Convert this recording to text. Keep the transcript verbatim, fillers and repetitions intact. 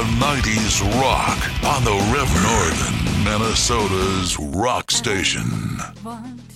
the nineties rock on the Rev Northern, Minnesota's rock station.